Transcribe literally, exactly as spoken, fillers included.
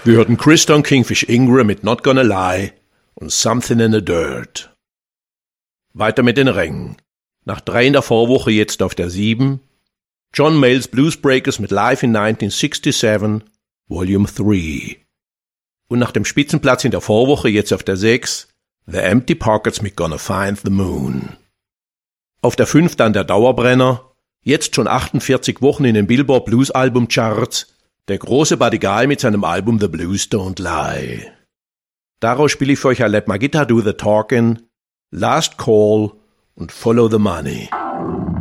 Wir hörten Chris Don Kingfish Ingram mit Not Gonna Lie und Something in the Dirt. Weiter mit den Rängen. Nach drei in der Vorwoche jetzt auf der sieben. John Mayall's Bluesbreakers mit Live in neunzehnhundertsiebenundsechzig, Volume drei. Und nach dem Spitzenplatz in der Vorwoche jetzt auf der sechs. The Empty Pockets mit Gonna Find the Moon. Auf der fünf dann der Dauerbrenner. Jetzt schon achtundvierzig Wochen in den Billboard Blues Album Charts. Der große Buddy Guy mit seinem Album The Blues Don't Lie. Daraus spiele ich für euch I Let My Guitar Do the Talking, Last Call und Follow the Money.